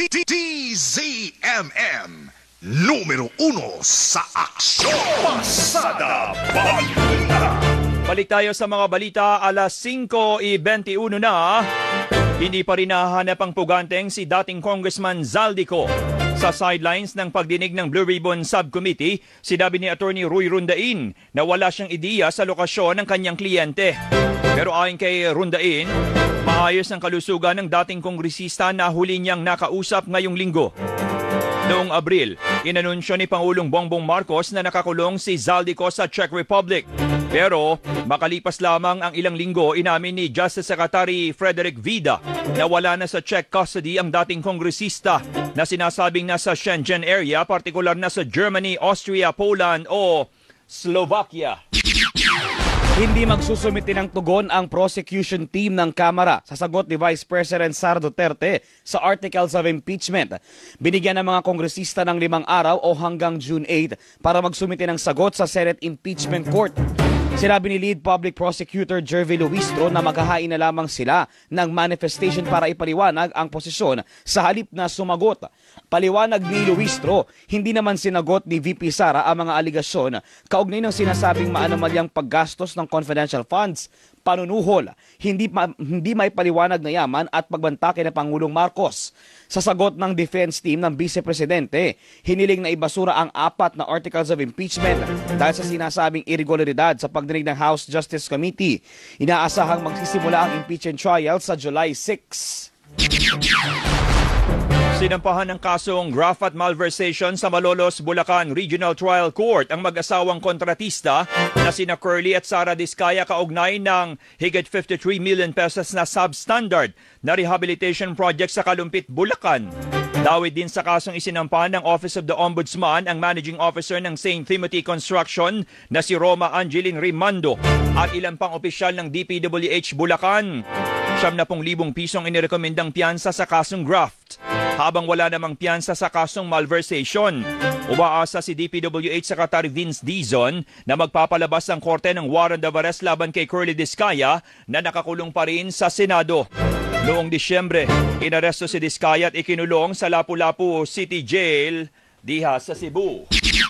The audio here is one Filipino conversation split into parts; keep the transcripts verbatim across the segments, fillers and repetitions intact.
D Z M M, numero uno sa aksyon. Pasada Balita. Balik tayo sa mga balita, alas singko twenty-one na. Hindi pa rin nahanap ang puganteng si dating Congressman Zaldico. Sa sidelines ng pagdinig ng Blue Ribbon Subcommittee, sinabi ni Attorney Roy Rundain na wala siyang ideya sa lokasyon ng kanyang kliyente. Pero ayon kay Rundain, maayos ang kalusugan ng dating kongresista na huli niyang nakausap ngayong linggo. Noong Abril, inanunsyo ni Pangulong Bongbong Marcos na nakakulong si Zaldico sa Czech Republic. Pero makalipas lamang ang ilang linggo, inamin ni Justice Secretary Frederick Vida na wala na sa Czech custody ang dating kongresista na sinasabing nasa Shenzhen area, partikular na sa Germany, Austria, Poland o Slovakia. Hindi magsusumiti ng tugon ang prosecution team ng Kamara sa sagot ni Vice President Sara Duterte sa articles of impeachment. Binigyan ng mga kongresista ng limang araw o hanggang June eighth para magsumiti ng sagot sa Senate Impeachment Court. Sinabi ni Lead Public Prosecutor Jervy Luistro na maghahain na lamang sila ng manifestation para ipaliwanag ang posisyon sa halip na sumagot. Paliwanag ni Luistro, hindi naman sinagot ni V P Sara ang mga aligasyon kaugnay ng sinasabing maanomalyang paggastos ng confidential funds, panunuhol, hindi, ma- hindi may paliwanag na yaman at pagbantake ng Pangulong Marcos. Sa sagot ng defense team ng Vice Presidente, hiniling na ibasura ang apat na articles of impeachment dahil sa sinasabing irregularidad sa pagdinig ng House Justice Committee. Inaasahang magsisimula ang impeachment trial sa July sixth. Sinampahan ng kasong graft at malversation sa Malolos, Bulacan Regional Trial Court ang mag-asawang kontratista na sina Curly at Sara Diskaya kaugnay ng higit fifty-three million pesos na substandard na rehabilitation project sa Kalumpit, Bulacan. Dawit din sa kasong isinampahan ng Office of the Ombudsman ang Managing Officer ng Saint Timothy Construction na si Roma Angeline Rimando at ilang pang opisyal ng D P W H Bulacan. siyam na libong pisong inirekomendang piyansa sa kasong graft, habang wala namang piyansa sa kasong malversation. Umaasa si D P W H Secretary Vince Dizon na magpapalabas ang korte ng warrant of arrest laban kay Curly Diskaya na nakakulong pa rin sa Senado. Noong Disyembre, inaresto si Diskaya at ikinulong sa Lapu-Lapu City Jail, diha sa Cebu.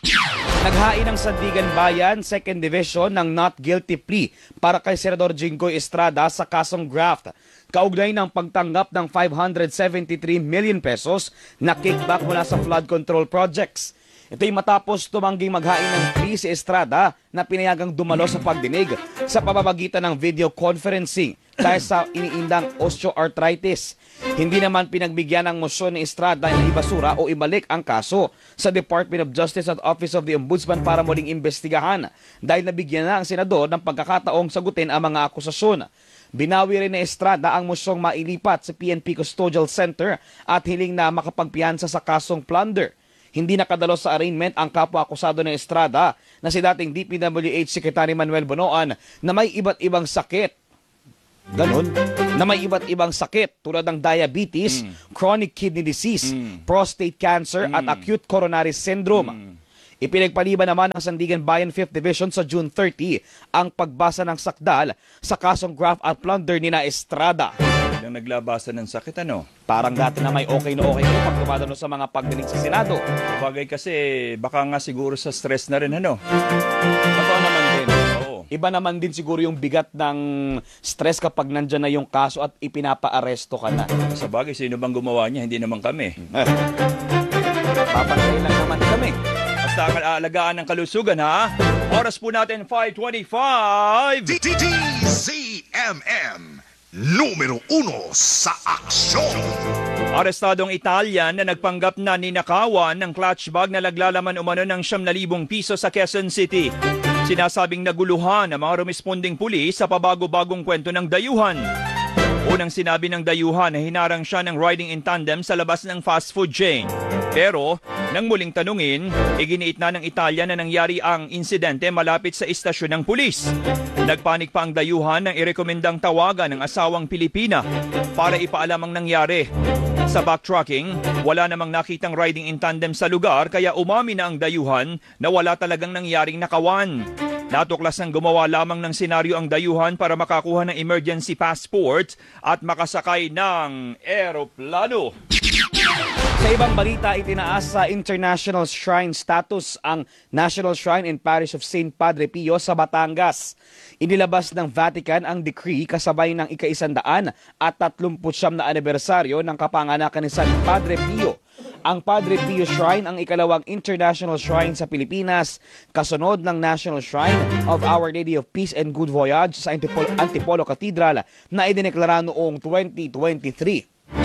Naghain ng Sandigan Bayan second Division ng not guilty plea para kay Senador Jinggoy Estrada sa kasong graft, kaugnay ng pagtanggap ng five hundred seventy-three million pesos na kickback mula sa flood control projects. Ito'y matapos tumangging maghain ng plea si Estrada na pinayagang dumalo sa pagdinig sa pamamagitan ng video conferencing dahil sa iniindang osteoarthritis. Hindi naman pinagbigyan ng mosyon ni Estrada na ibasura o ibalik ang kaso sa Department of Justice at Office of the Ombudsman para muling imbestigahan dahil nabigyan na ang senador ng pagkakataong sagutin ang mga akusasyon. Binawi rin ni Estrada ang mosyong mailipat sa P N P Custodial Center at hiling na makapagpiyansa sa kasong plunder. Hindi nakadalo sa arraignment ang kapwa-akusado ng Estrada na si dating D P W H Secretary Manuel Bonoan na may iba't ibang sakit. Ganon, na may iba't ibang sakit tulad ng diabetes, mm. chronic kidney disease, mm. prostate cancer mm. at acute coronary syndrome. Mm. Ipinagpaliban naman ng Sandigan Bayan fifth Division sa June thirtieth ang pagbasa ng sakdal sa kasong graft at plunder ni na Estrada. Yung naglabasan ng sakit, ano? Parang dati na may okay na okay ko pag tumadalo sa mga pagdinig sa Senado. Bagay kasi, baka nga siguro sa stress na rin, ano? Totoo naman din. Oo. Iba naman din siguro yung bigat ng stress kapag nandyan na yung kaso at ipinapa-aresto ka na. Sa bagay, sino bang gumawa niya? Hindi naman kami. Eh, papantayin lang naman kami. Basta alagaan ng kalusugan, ha? Oras po natin, five twenty-five. D Z M M, numero uno sa aksyon. Arestadong Italian na nagpanggap na ninakawan ng clutch bag na naglalaman umano ng siyam na libong piso sa Quezon City. Sinasabing naguluhan ang mga rumesponding pulis sa pabago-bagong kwento ng dayuhan. Unang sinabi ng dayuhan na hinarang siya ng riding in tandem sa labas ng fast food chain. Pero, nang muling tanungin, iginiit na ng Italia na nangyari ang insidente malapit sa istasyon ng pulis. Nagpanik pa ang dayuhan nang irekomendang tawagan ng asawang Pilipina para ipaalam ang nangyari. Sa backtracking, wala namang nakitang riding in tandem sa lugar kaya umami na ang dayuhan na wala talagang nangyaring nakawan. Natuklas ng gumawa lamang ng senaryo ang dayuhan para makakuha ng emergency passport at makasakay ng eroplano. Sa ibang balita, itinaas sa International Shrine status ang National Shrine in Parish of Saint Padre Pio sa Batangas. Inilabas ng Vatican ang decree kasabay ng ika-isandaan at tatlumput siyam na anibersaryo ng kapanganakan ni San Padre Pio. Ang Padre Pio Shrine ang ikalawang international shrine sa Pilipinas, kasunod ng National Shrine of Our Lady of Peace and Good Voyage sa Antipolo, Antipolo Cathedral na idineklara noong twenty twenty-three.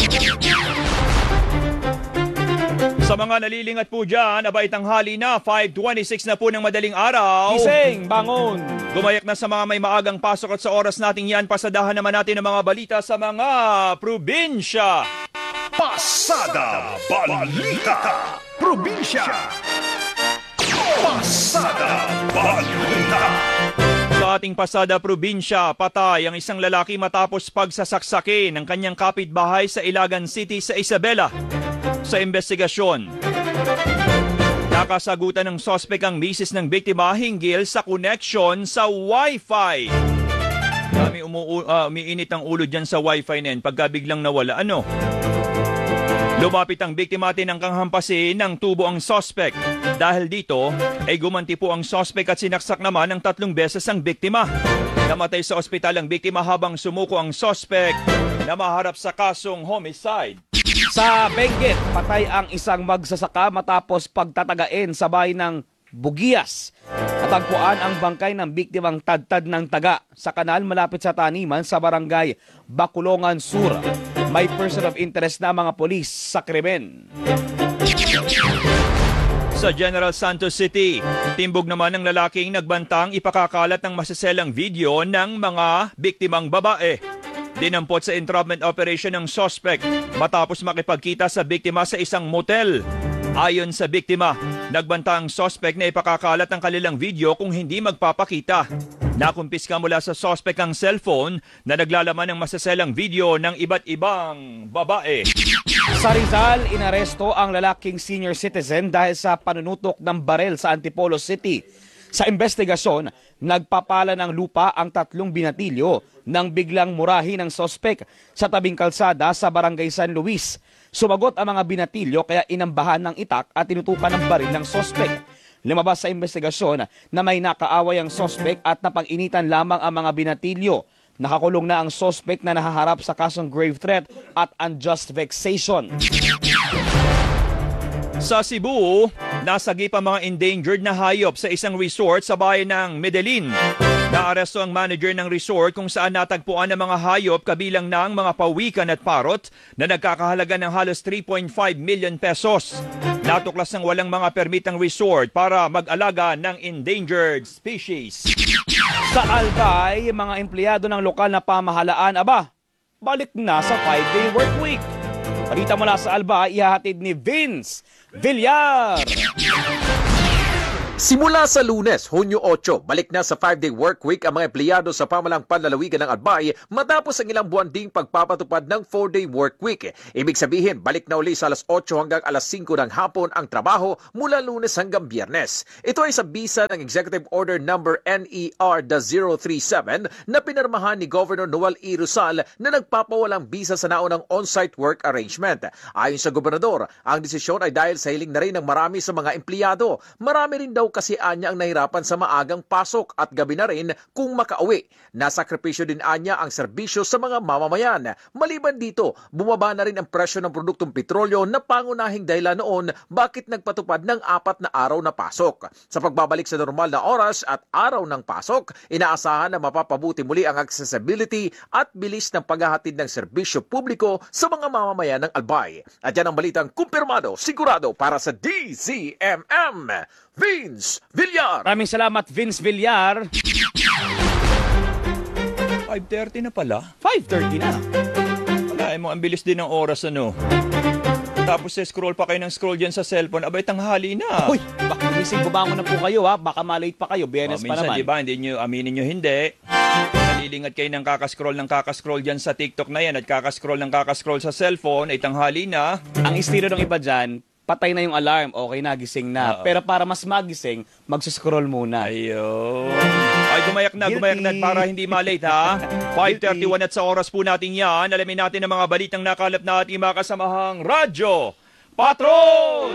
Sa mga nalilingat po dyan, abay tanghali na, five twenty-six na po ng madaling araw. Gising, bangon! Gumayak na sa mga may maagang pasok at sa oras nating yan, pasadahan naman natin ang mga balita sa mga probinsya. Pasada Balita Probinsya. Pasada Balita. Sa ating pasada probinsya, patay ang isang lalaki matapos pagsasaksakin ng kanyang kapitbahay sa Ilagan City sa Isabela. Sa investigasyon, nakasagutan ng sospek ang misis ng biktima hinggil sa connection sa Wi-Fi. Kami umu- uh, umiinit ang ulo dyan sa Wi-Fi na yan pagka biglang nawala. Ano? Lumapit ang biktima at tinangkang hampasin ng tubo ang sospek. Dahil dito, ay gumanti po ang sospek at sinaksak naman ng tatlong beses ang biktima. Namatay sa ospital ang biktima habang sumuko ang sospek na maharap sa kasong homicide. Sa Benguet, patay ang isang magsasaka matapos pagtatagain sa bahay ng Bugias. Natagpuan ang bangkay ng biktimang tadtad ng taga sa kanal malapit sa taniman sa barangay Bakulongan Sur. May person of interest na mga polis sa krimen. Sa General Santos City, timbog naman ng lalaking nagbantang ipakakalat ng masaselang video ng mga biktimang babae. Dinampot sa entrapment operation ng suspect matapos makipagkita sa biktima sa isang motel. Ayon sa biktima, nagbanta ang suspect na ipakakalat ang kanilang video kung hindi magpapakita. Nakumpiska mula sa suspect ang cellphone na naglalaman ng masaselang video ng iba't ibang babae. Sa Rizal, inaresto ang lalaking senior citizen dahil sa panunutok ng barel sa Antipolo City. Sa investigasyon, nagpapala ng lupa ang tatlong binatilyo nang biglang murahin ng sospek sa tabing kalsada sa barangay San Luis. Sumagot ang mga binatilyo kaya inambahan ng itak at tinutukan ng baril ng sospek. Lumabas sa investigasyon na may nakaaway ang sospek at napag-initan lamang ang mga binatilyo. Nakakulong na ang sospek na nahaharap sa kasong grave threat at unjust vexation. Sa Cebu, nasagip ang mga endangered na hayop sa isang resort sa bayan ng Medellin. Naaresto ang manager ng resort kung saan natagpuan ang mga hayop kabilang ng mga pawikan at parot na nagkakahalaga ng halos three point five million pesos. Natuklas ng walang mga permit ang resort para mag-alaga ng endangered species. Sa Albay, mga empleyado ng lokal na pamahalaan, aba, balik na sa five-day work week. Balita mula sa Albay, ihahatid ni Vince Villar. Simula sa Lunes, Hunyo eight, balik na sa five-day work week ang mga empleyado sa pamalang panlalawigan ng Albay matapos ang ilang buwan ding pagpapatupad ng four-day work week. Ibig sabihin, balik na uli sa alas eight hanggang alas five ng hapon ang trabaho mula Lunes hanggang Biyernes. Ito ay sa bisa ng Executive Order number N E R zero three seven na pinirmahan ni Governor Noel E. Rizal na nagpapawalang bisa sa naunang on-site work arrangement. Ayon sa gobernador, ang desisyon ay dahil sa hiling na rin ng marami sa mga empleyado. Marami rin daw kasi anya ang nahirapan sa maagang pasok at gabi na rin kung makauwi. Nasakripisyo din anya ang serbisyo sa mga mamamayan. Maliban dito, bumaba na rin ang presyo ng produktong petrolyo na pangunahing dahilan noon bakit nagpatupad ng apat na araw na pasok. Sa pagbabalik sa normal na oras at araw ng pasok, inaasahan na mapapabuti muli ang accessibility at bilis ng paghahatid ng serbisyo publiko sa mga mamamayan ng Albay. At yan ang balitang kumpirmado, sigurado para sa D Z M M. Vince Villar. Maraming salamat, Vince Villar. five thirty na pala. five thirty na. Wala mo, ang bilis din ng oras ano. Tapos eh, scroll pa kayo ng scroll dyan sa cellphone, abay tanghali na. Uy, baka gising bumangon na po kayo ha. Baka malate pa kayo, Biyernes oh, pa minsan, naman. Diba, hindi nyo, aminin nyo hindi. Nalilingat kayo ng kakascroll ng kakascroll dyan sa TikTok na yan at kakascroll ng kakascroll sa cellphone, ay tanghali na. Ang estilo ng iba dyan, patay na yung alarm, okay na, gising na. Uh-oh. Pero para mas magising, magsuscroll muna. Ayun. Ay, gumayak na, Guilty. gumayak na para hindi malate ha. five thirty-one at sa oras po natin yan. Alamin natin ang mga balitang nakalap na ating mga kasamahang Radyo Patrol!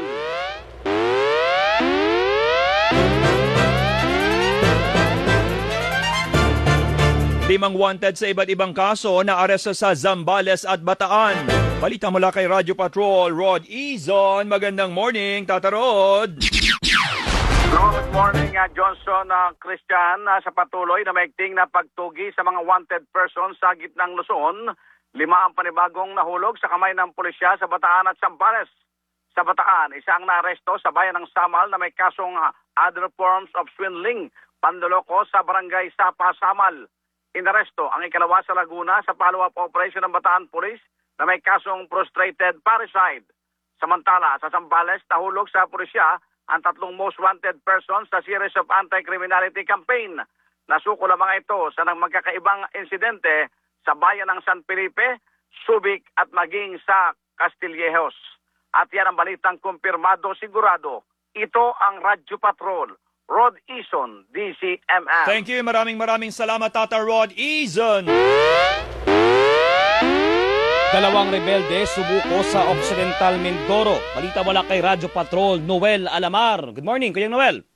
Limang wanted sa iba't ibang kaso na aresto sa Zambales at Bataan. Balita mula kay Radyo Patrol, Rod Izon. Magandang morning, Tata Rod. Good morning, uh, Johnson uh, Christian. Uh, sa patuloy na maigting na pagtugi sa mga wanted persons sa gitnang Luzon, lima ang panibagong nahulog sa kamay ng pulisya sa Bataan at Zambales. Sa Bataan, isa ang naaresto sa bayan ng Samal na may kasong uh, other forms of swindling, panloloko sa barangay Sapa, Samal. Inaresto ang ikalawa sa Laguna sa follow-up operation ng Bataan Police na may kasong prostrated parricide. Samantala, sa Zambales, nahulog sa pulisya ang tatlong most wanted persons sa series of anti-criminality campaign. Nasuko ang mga ito sa nang magkakaibang insidente sa bayan ng San Felipe, Subic at maging sa Castillejos. At yan ang balitang kumpirmado sigurado. Ito ang Radyo Patrol. Rod Izon, D C M M. Thank you. Maraming maraming salamat, Tata Rod Izon. Dalawang rebelde subuko sa Occidental Mindoro. Balita wala kay Radyo Patrol, Noel Alamar. Good morning, Kuyang Noel.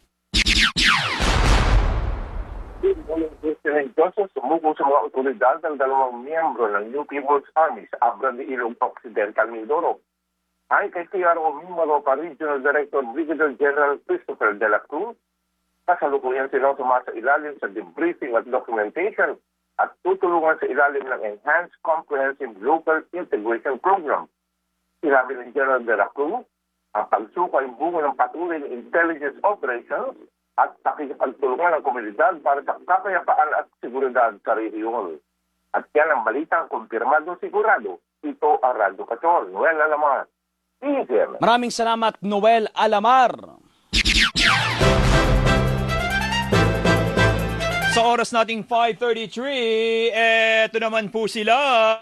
President Joseph sumuko sa mga otoridad ng dalawang miyembro ng New People's Army sa Abra de Ilog, Occidental Mindoro. Ay kay T R O Mimaropa Regional Director Brigadier General Christopher De La Cruz, kasalukuyan sila sumasa ilalim sa debriefing at documentation at tutulungan sa ilalim ng Enhanced Comprehensive Local Integration Program. Sinabi ng General De La Cruz, ang pagsuko ay bungo ng patuloy ng intelligence operations at pakikipagtulungan ng komunidad para sa kapayapaan at seguridad sa rehiyon. At yan ang balitang kumpirmado sigurado. Ito ang Radyo Patrol. Noel Alamar. Maraming salamat, Noel Alamar. Sa oras nating five thirty-three, eto naman po sila.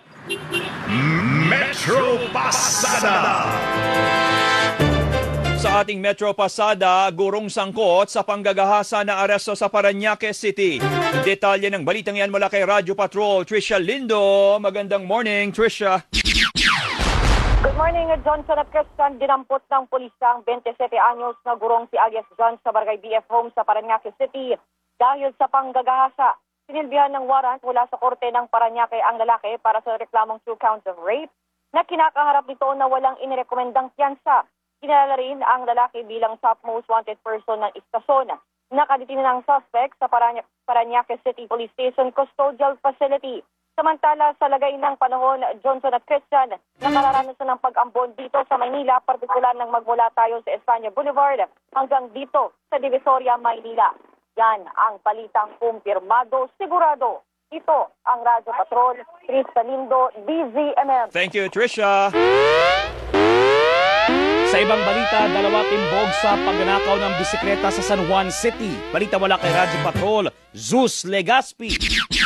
Metro Pasada. Sa ating Metro Pasada, gurong sangkot sa panggagahasa na aresto sa Parañaque City. Detalye ng balitang yan mula kay Radyo Patrol, Trisha Lindo. Magandang morning, Trisha. Good morning, Johnson at Christian. Dinampot ng pulisya ang twenty-seven anyos na gurong si alias John sa Barangay B F Home sa Parañaque City dahil sa panggagahasa. Sinilbihan ng warrant mula sa korte ng Parañaque ang lalaki para sa reklamong two counts of rape na kinakaharap nito na walang inirekomendang piyansa. Kinalala rin ang lalaki bilang top most wanted person ng istasyon. Nakaditin ng suspect sa Parañaque City Police Station Custodial Facility. Samantala, sa lagay ng panahon, Johnson at Christian, nakararanasan ng pag-ambon dito sa Maynila, partikular ng magmula tayo sa Espanya Boulevard hanggang dito sa Divisoria, Maynila. Yan ang balitang kumpirmado, sigurado. Ito ang Radyo Patrol, Trisha Lindo, D Z M M. Thank you, Trisha. Sa ibang balita, dalawa timbog sa pagnanakaw ng bisikleta sa San Juan City. Balita wala kay Radyo Patrol, Zeus Legaspi.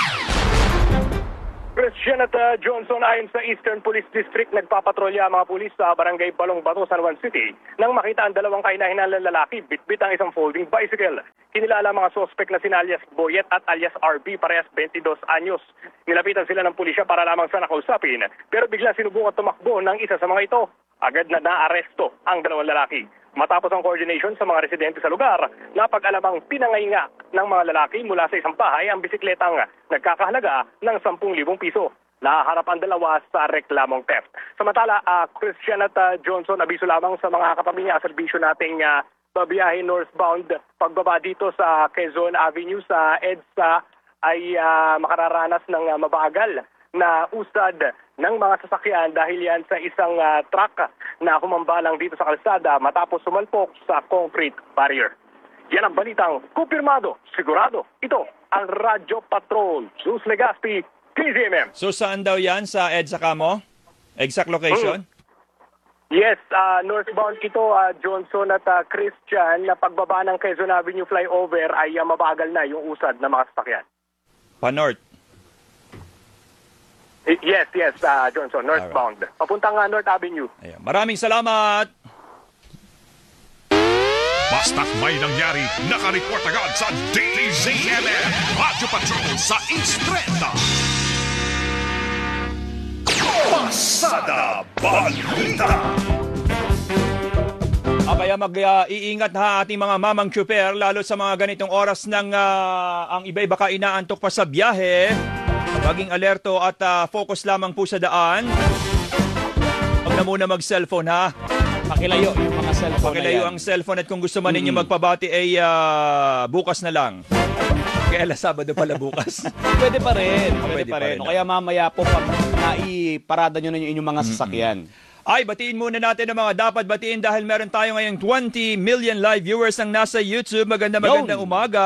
Christian at uh, Johnson, ayon sa Eastern Police District, nagpapatrolya ang mga pulis sa Barangay Balong Bato, San Juan City nang makita ang dalawang kahinahinalang lalaki bitbit ang isang folding bicycle. Kinilala ang mga suspect na sina alias Boyet at alias R B, parehas twenty-dos anyos. Nilapitan sila ng pulisya para lamang sa nakausapin, pero bigla sinubukang tumakbo ng isa sa mga ito. Agad na naaresto ang dalawang lalaki. Matapos ang coordination sa mga residente sa lugar, napag-alamang pinangayinga ng mga lalaki mula sa isang bahay ang bisikletang nagkakahalaga ng ten thousand piso. Nahaharap ang dalawa sa reklamong theft. Samantala, uh, Christian at uh, Johnson, abiso lamang sa mga kapamilya sa serbisyo nating uh, babiyahe northbound. Pagbaba dito sa Quezon Avenue sa EDSA ay uh, makararanas ng uh, mabagal na usad ng mga sasakyan dahil yan sa isang uh, truck na humambalang dito sa kalsada matapos sumalpok sa concrete barrier. Yan ang balitang kumpirmado, sigurado. Ito ang Radyo Patrol, Zeus Legaspi, K Z M M. So saan daw yan sa EDSA ka mo? Exact location? Hmm. Yes, uh, northbound ito, uh, Johnson at uh, Christian, na pagbaba ng Quezon Avenue flyover ay uh, mabagal na yung usad ng mga sasakyan. Pa-north? Yes, yes, uh, Johnson, northbound. Alright. Papuntang uh, North Avenue. Ayan. Maraming salamat! Basta't may nangyari, nakareport agad sa D Z M M Radio Patrol sa Instreta. Pasada Balita. Ah, kaya mag-iingat ha ating mga mamang tsuper, lalo sa mga ganitong oras ng ah, ang iba baka inaantok pa sa biyahe. Maging alerto at ah, focus lamang po sa daan. Huwag na muna mag-cellphone ha. Pakilayo yung mga cellphone Pakilayo na yan. ang cellphone at kung gusto man ninyo magpabati ay ah, bukas na lang. Kaya alas Sabado pala bukas. Pwede pa rin. Pwede, Pwede pa pa rin. rin, O kaya mamaya po pag naiparada nyo na yung inyong mga sasakyan. Ay, batiin muna natin ang mga dapat batiin dahil meron tayo ngayong twenty million live viewers ang nasa YouTube. Maganda magandang umaga.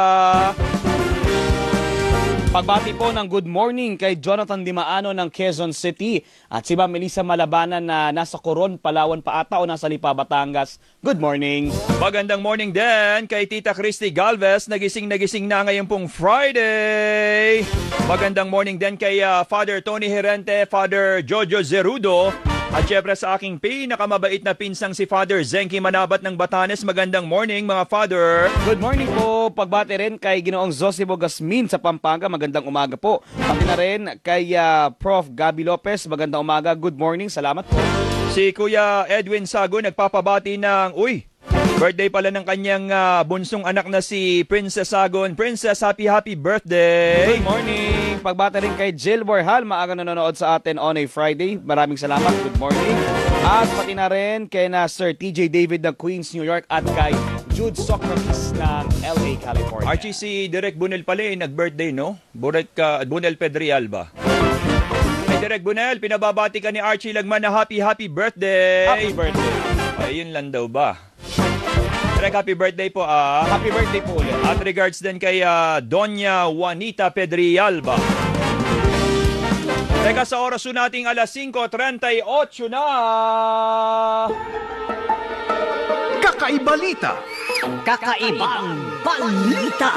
Pagbati po ng good morning kay Jonathan Dimaano ng Quezon City at si Ma'am Melissa Malabanan na nasa Coron, Palawan pa ata o nasa Lipa, Batangas. Good morning. Magandang morning din kay Tita Christy Galvez. Nagising nagising na ngayon pong Friday. Magandang morning din kay uh, Father Tony Herente, Father Jojo Zerudo. At syempre sa aking pinakamabait na pinsang si Father Zenki Manabat ng Batanes. Magandang morning mga Father. Good morning po. Pagbati rin kay Ginoong Zosibo Gasmin sa Pampanga. Magandang umaga po. Pati na rin kay uh, Professor Gabi Lopez. Magandang umaga. Good morning. Salamat po. Si Kuya Edwin Sago nagpapabati ng, uy, birthday pala ng kanyang uh, bunsong anak na si Princess Sagon. Princess, happy happy birthday. Good morning. Pagbati rin kay Jill Borhal. Maaga nanonood sa atin on a Friday. Maraming salamat. Good morning. At pati na rin kay na Sir T J David ng Queens, New York at kay Jude Socrates ng L A, California. Archie, si Direk Bunel pala eh, nag-birthday, no? Burek, uh, Bunel Pedrial ba? Ay, Direk Bunel, pinababati ka ni Archie Lagman na happy, happy birthday. Happy birthday. Ay, yun lang daw ba? Direk, happy birthday po, ah. Happy birthday po ulit. At regards din kay uh, Doña Juanita Pedrial ba? Teka, sa oras po nating alas singko trentay otso na. Kakaibalita. Kakaibang balita.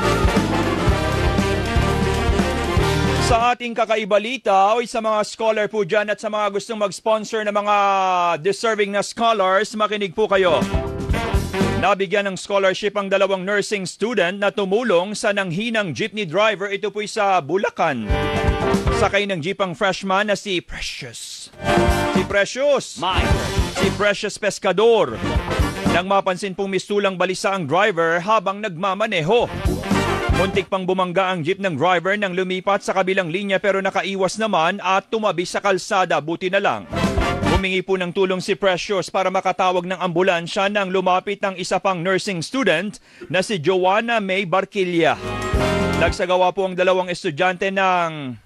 Sa ating kakaibalita, o sa mga scholar po dyan at sa mga gustong mag-sponsor ng mga deserving na scholars, makinig po kayo. Nabigyan ng scholarship ang dalawang nursing student na tumulong sa nanghinang jeepney driver. Ito po'y sa Bulacan. Sakay ng jeep ang freshman na si Precious. Si Precious! My Si Precious Pescador. Nang mapansin pong mistulang balisa ang driver habang nagmamaneho. Muntik pang bumangga ang jeep ng driver nang lumipat sa kabilang linya pero nakaiwas naman at tumabi sa kalsada. Buti na lang. Humingi po ng tulong si Precious para makatawag ng ambulansya nang lumapit ang isa pang nursing student na si Joanna May Barquilla. Nagsagawa po ang dalawang estudyante ng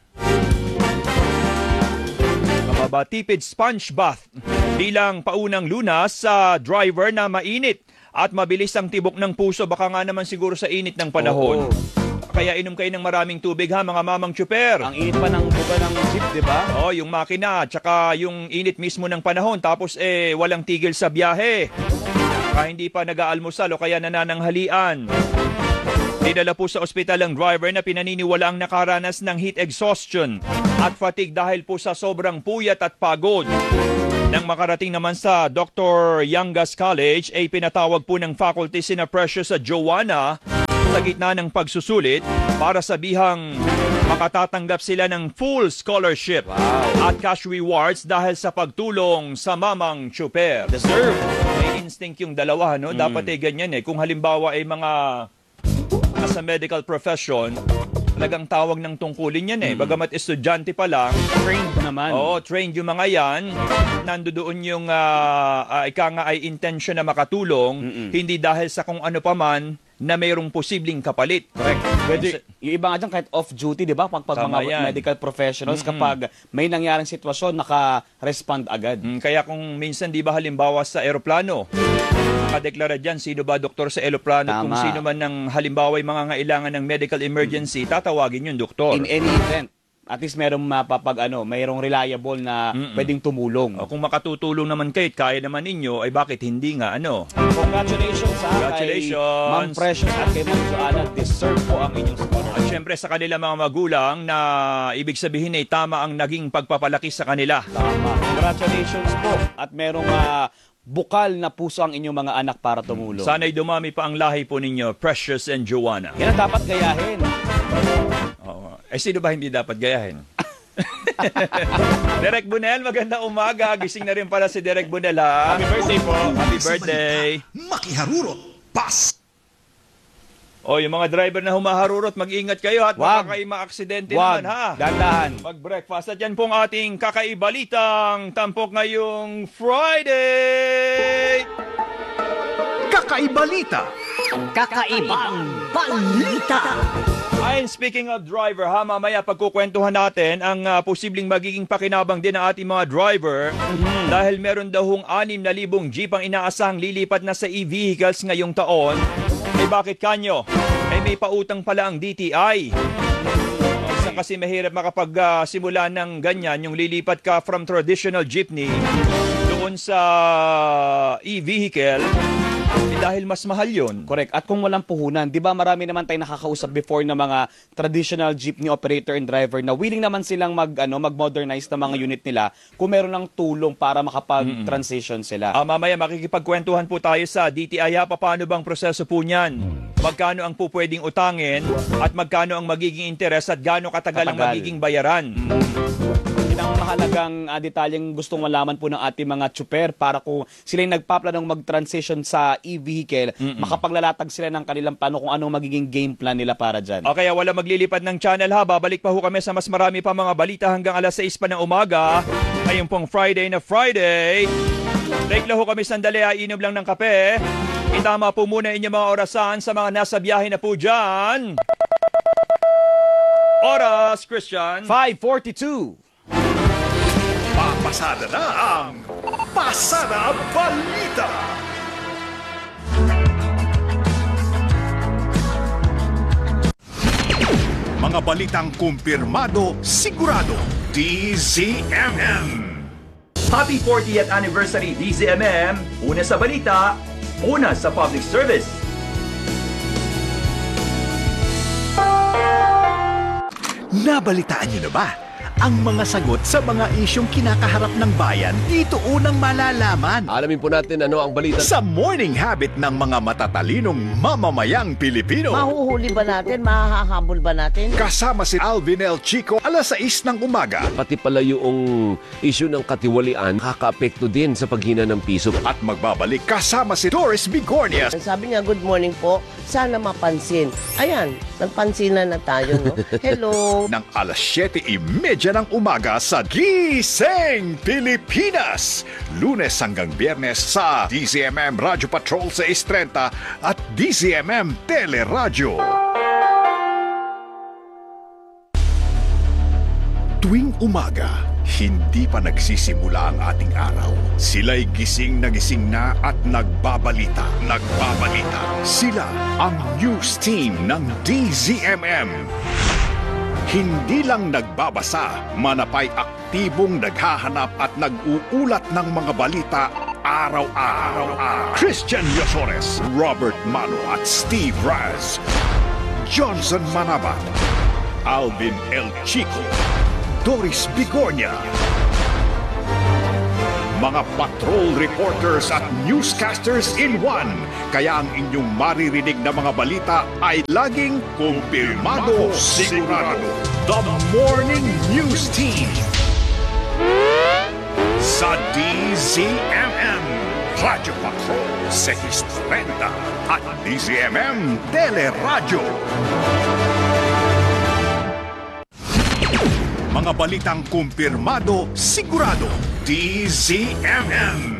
mabatipid sponge bath bilang paunang lunas sa driver na mainit at mabilis ang tibok ng puso. Baka nga naman siguro sa init ng panahon. Oo. Kaya inom kayo ng maraming tubig ha mga mamang tsuper. Ang init pa ng buga ng jeep, di ba? Oh, yung makina, tsaka yung init mismo ng panahon, tapos eh walang tigil sa biyahe. Saka hindi pa nag-aalmusal o kaya nanananghalian. Dinala po sa ospital ang driver na pinaniniwala ang nakaranas ng heat exhaustion at fatigue dahil po sa sobrang puyat at pagod. Nang makarating naman sa Doctor Yangas College, ay pinatawag po ng faculty sina Precious at Joanna sa gitna ng pagsusulit para sabihang makatatanggap sila ng full scholarship at cash rewards dahil sa pagtulong sa mamang tsuper. Deserve. May instinct yung dalawa, no? Dapat eh ganyan eh. Kung halimbawa ay mga nasa medical profession, talagang tawag ng tungkulin yan eh. Bagamat estudyante pa lang, Trained naman. oo, trained yung mga yan, nandoon yung uh, uh, ika nga ay intention na makatulong, hindi dahil sa kung ano pa man na mayroong posibleng kapalit. Correct. Pwede, yung iba nga dyan kahit off-duty, di ba? Pag, pag Tama mga yan. medical professionals, Mm-mm. kapag may nangyaring sitwasyon, naka-respond agad. Mm, kaya kung minsan di ba halimbawa sa eroplano, nakadeklara dyan sino ba doktor sa eroplano at kung Tama. sino man ng halimbawa yung mga ngailangan ng medical emergency, tatawagin yung doktor. In any event, at least merong mapapag ano, mayroong reliable na Mm-mm. pwedeng tumulong. O, kung makatutulong naman kayo, kaya naman ninyo, ay bakit hindi nga ano? Congratulations ha Congratulations. kay Ma'am Precious at kay Ma'am Joanna. Deserve po ang inyong At scholarship. syempre sa kanila mga magulang na ibig sabihin ay tama ang naging pagpapalaki sa kanila. Tama. Congratulations po. At merong uh, bukal na puso ang inyong mga anak para tumulong. Sana'y dumami pa ang lahi po ninyo, Precious and Joanna. Yan ang dapat gayahin. Oo. Eh, sino ba hindi dapat gayahin? Derek Bunel, maganda umaga. Gising na rin pala si Derek Bunel, ha? Happy birthday po. Happy birthday. Makiharurot. Pas. O, yung mga driver na humaharurot, mag-ingat kayo at Wag. baka kayo ma-aksidente Wag, naman, ha? dandahan. Mag-breakfast. At yan pong ating kakaibalitang tampok ngayong Friday. Kakaibalita. Kakaibang balita. Ay, speaking of driver, ha, mamaya pagkukwentuhan natin ang uh, posibleng magiging pakinabang din ng ating mga driver Mm-hmm. dahil meron daw hong anim na libong jeep ang inaasahang lilipat na sa e-vehicles ngayong taon. Eh bakit kanyo? Eh may pautang pala ang D T I. Isa kasi mahirap makapag-simula ng ganyan, yung lilipat ka from traditional jeepney doon sa e-vehicle. Eh, dahil mas mahal yun. Correct. At kung walang puhunan, di ba marami naman tayong nakakausap before ng mga traditional jeepney operator and driver na willing naman silang mag, ano, mag-modernize ng mga unit nila kung meron ng tulong para makapag-transition sila. Ah, mamaya makikipagkwentuhan po tayo sa D T I, ha. Paano bang proseso po niyan? Magkano ang po pwedeng utangin at magkano ang magiging interes at gaano katagal ang Katagal. magiging bayaran? Yun ang mahalagang uh, detalyeng gustong malaman po ng ating mga tsuper para kung sila yung nagpaplanong mag-transition sa e-vehicle, makapaglalatag sila ng kanilang plano kung anong magiging game plan nila para dyan. O kaya wala maglilipad ng channel, ha. Babalik pa ho kami sa mas marami pa mga balita hanggang alas sais pa ng umaga. Ngayon pong Friday na Friday. Break lang ho kami sandali, ha. Inom lang ng kape. Itama po muna inyong mga orasan sa mga nasa biyahe na po dyan. Oras, Christian. five forty-two. Papasada na ang Pasada Balita. Mga balitang kumpirmado, sigurado. D Z M M. Happy fortieth anniversary D Z M M. Una sa balita, una sa public service. Nabalitaan niyo na ba ang mga sagot sa mga isyong kinakaharap ng bayan? Dito unang malalaman. Alamin po natin ano ang balita. Sa morning habit ng mga matatalinong mamamayang Pilipino. Mahuhuli ba natin? Mahahabol ba natin? Kasama si Alvin L. Chico alas sais ng umaga. Pati pala yung issue ng katiwalian, kaka-apekto din sa paghina ng piso. At magbabalik kasama si Doris Bigornia. Sabi niya, good morning po. Sana mapansin. Ayan, nagpansinan na tayo, no? Hello. Ng alas siyete trenta ng umaga sa Gising Pilipinas. Lunes hanggang Biyernes sa D Z M M Radio Patrol sa sais trenta at D Z M M Teleradyo. Tuwing umaga, hindi pa nagsisimula ang ating araw. Sila'y gising na gising na at nagbabalita. Nagbabalita. Sila ang news team ng D Z M M. Hindi lang nagbabasa, manapay aktibong naghahanap at nag-uulat ng mga balita araw-araw. Christian Yosores, Robert Mano at Steve Raz, Johnson Manabat, Alvin L. Chico, Doris Bigornia. Mga patrol reporters at newscasters in one. Kaya ang inyong maririnig na mga balita ay laging kumpirmado, sigurado. The Morning News Team sa D Z M M Radio Patrol sais trenta at D Z M M Teleradyo. Mga balitang kumpirmado, sigurado. D Z M M.